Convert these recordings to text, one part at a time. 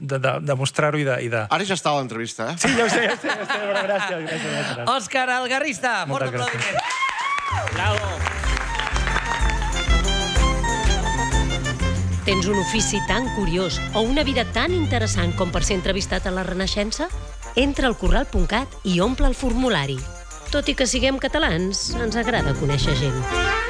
de mostrar-ho i de... Ara ja està a l'entrevista, Sí, ja ho sé, però gràcies. Òscar Algarrista, fort aplaudiment. Bravo. Tens un ofici tan curiós o una vida tan interessant com per ser entrevistat a la Renaixença? Entra al corral.cat i omple el formulari. Tot i que siguem catalans, ens agrada conèixer gent.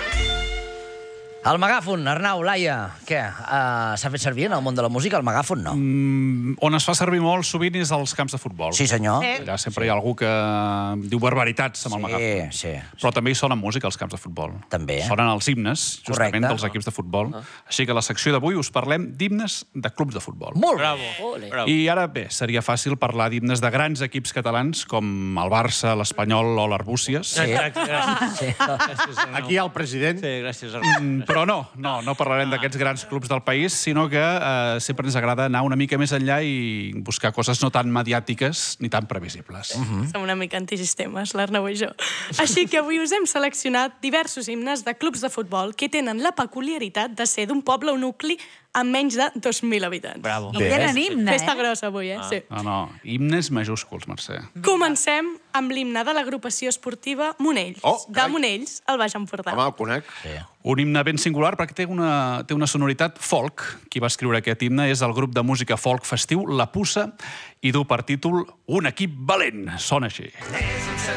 El megàfon, Arnau, Laia, què? S'ha fet servir en el món de la música? El megàfon no. On es fa servir molt sovint és als camps de futbol. Sí, senyor. Allà sempre hi ha algú que diu barbaritats amb el megàfon. Sí. Però també hi sona música als camps de futbol. També. Sonen els himnes, justament, Correcte. dels equips de futbol. Així que a la secció d'avui us parlem d'himnes de clubs de futbol. Molt Bravo. I ara, bé, seria fàcil parlar d'himnes de grans equips catalans com el Barça, l'Espanyol o l'Arbúcies. Sí. Aquí hi ha el president. Sí, gràcies, Arnau. Però no parlarem d'aquests grans clubs del país, sinó que sempre ens agrada anar una mica més enllà i buscar coses no tan mediàtiques ni tan previsibles. Som una mica antisistemes, l'Arnau i jo. Així que avui us hem seleccionat diversos himnes de clubs de futbol que tenen la peculiaritat de ser d'un poble o nucli amb menys de 2.000 habitants. Bravo. I tenen himne, Festa grossa avui, Sí. No, himnes majúsculs, Mercè. Comencem amb l'himne de l'agrupació esportiva Monells, de Monells, al Baix Empordà. Home, el conec. Un himne ben singular perquè té una sonoritat folk. Qui va escriure aquest himne és el grup de música folk festiu La Puça i du per títol Un equip valent. Sona així.